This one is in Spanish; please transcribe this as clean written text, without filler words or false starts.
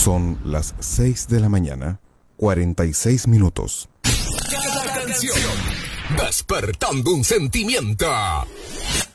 Son las 6 de la mañana, 46 minutos. Cada canción despertando un sentimiento.